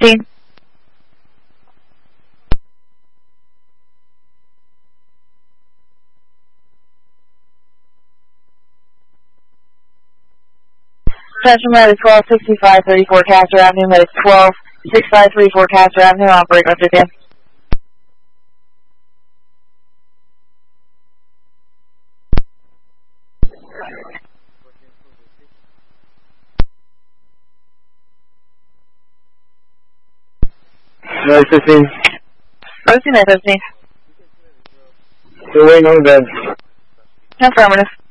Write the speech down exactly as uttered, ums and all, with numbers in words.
fifteen. Attention, Medic twelve sixty-five thirty-four Castor Avenue, Medic twelve sixty-five thirty-four Castor Avenue, operate on fifteen. Medic fifteen. Proceed, Medic fifteen. Still waiting on the bed. Affirmative.